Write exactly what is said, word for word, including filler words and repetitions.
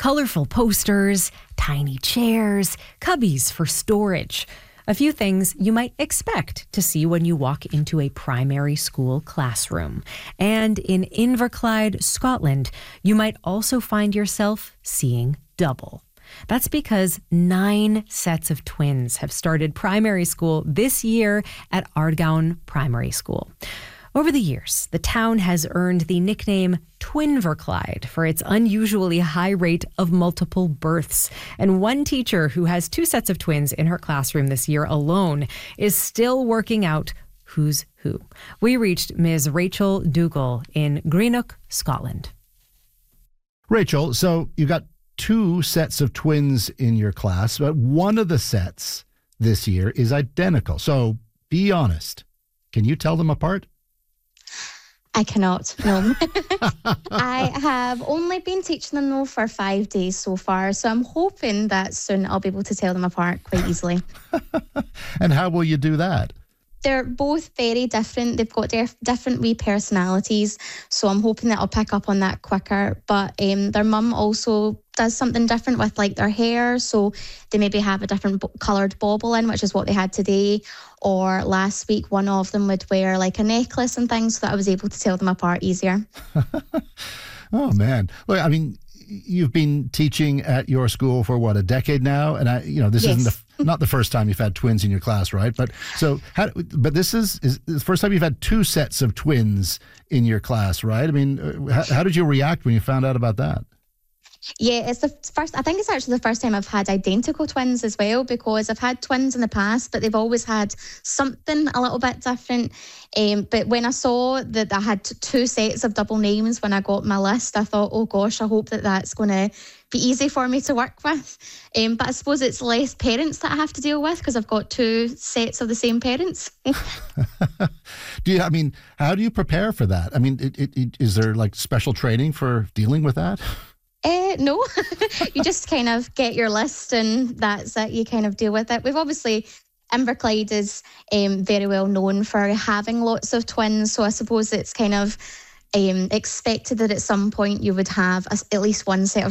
Colorful posters, tiny chairs, cubbies for storage. A few things you might expect to see when you walk into a primary school classroom. And in Inverclyde, Scotland, you might also find yourself seeing double. That's because nine sets of twins have started primary school this year at Ardgown Primary School. Over the years, the town has earned the nickname Twinverclyde for its unusually high rate of multiple births. And one teacher who has two sets of twins in her classroom this year alone is still working out who's who. We reached Miz Rachel Dougal in Greenock, Scotland. Rachel, so you got two sets of twins in your class, but one of the sets this year is identical. So be honest. Can you tell them apart? I cannot, no. I have only been teaching them, though, for five days so far, so I'm hoping that soon I'll be able to tell them apart quite easily. And how will you do that? They're both very different. They've got their different wee personalities, so I'm hoping that I'll pick up on that quicker. But um, their mum also does something different with like their hair, so they maybe have a different b- coloured bauble in, which is what they had today. Or last week, one of them would wear like a necklace and things, so that I was able to tell them apart easier. Oh, man. Look, I mean, you've been teaching at your school for what, a decade now? And I, you know, this Yes. isn't the not the first time you've had twins in your class, right? But so, how, but this is, is the first time you've had two sets of twins in your class, right? I mean, uh, how, how did you react when you found out about that? Yeah, it's the first, I think it's actually the first time I've had identical twins as well, because I've had twins in the past, but they've always had something a little bit different. Um, but when I saw that I had t- two sets of double names when I got my list, I thought, oh gosh, I hope that that's going to be easy for me to work with. Um, but I suppose it's less parents that I have to deal with because I've got two sets of the same parents. Do you, I mean, how do you prepare for that? I mean, it, it, it, is there like special training for dealing with that? Uh, no, you just kind of get your list and that's it. You kind of deal with it. We've obviously, Inverclyde is um, very well known for having lots of twins. So I suppose it's kind of um, expected that at some point you would have a, at least one set of